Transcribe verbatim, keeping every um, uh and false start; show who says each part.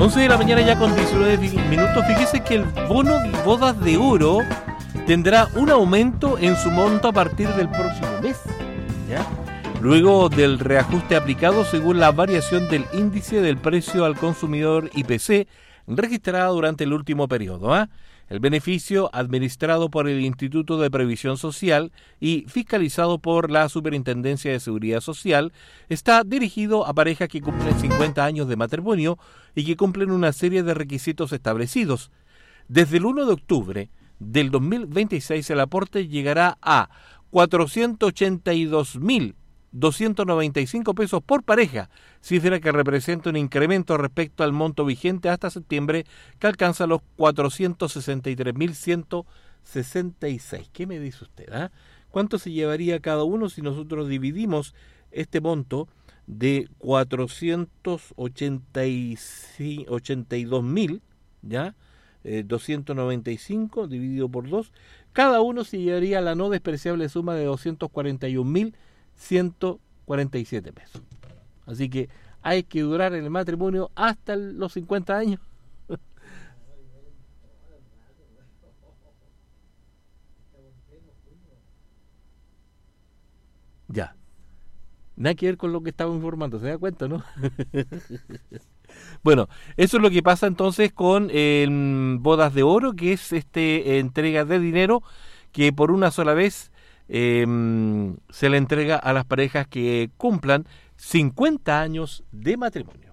Speaker 1: once de la mañana ya con diecinueve minutos. Fíjese que el bono bodas de oro tendrá un aumento en su monto a partir del próximo mes, ¿ya? Luego del reajuste aplicado según la variación del índice del precio al consumidor I P C registrada durante el último periodo. ¿eh? El beneficio, administrado por el Instituto de Previsión Social y fiscalizado por la Superintendencia de Seguridad Social, está dirigido a parejas que cumplen cincuenta años de matrimonio y que cumplen una serie de requisitos establecidos. Desde el uno de octubre del dos mil veintiséis el aporte llegará a cuatrocientos ochenta y dos mil doscientos noventa y cinco pesos por pareja, cifra que representa un incremento respecto al monto vigente hasta septiembre, que alcanza los cuatrocientos sesenta y tres mil ciento sesenta y seis. ¿Qué me dice usted? Eh? ¿Cuánto se llevaría cada uno si nosotros dividimos este monto de cuatrocientos ochenta y dos mil, ¿ya? Eh, doscientos noventa y cinco dividido por dos? Cada uno se llevaría la no despreciable suma de doscientos cuarenta y un mil ciento cuarenta y siete pesos. Así que hay que durar en el matrimonio hasta los cincuenta años. Ya. Nada que ver con lo que estaba informando, ¿se da cuenta, no? Bueno, eso es lo que pasa entonces con eh, bodas de oro, que es este entrega de dinero que por una sola vez eh, se le entrega a las parejas que cumplan cincuenta años de matrimonio.